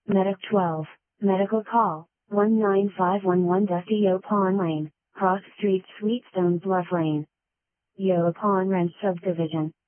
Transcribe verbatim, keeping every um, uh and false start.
Medic twelve, Medical Call, one nine five one one Dusty Yopon Lane, Cross Street Sweetstone Bluff Lane. Yopon Ranch Subdivision.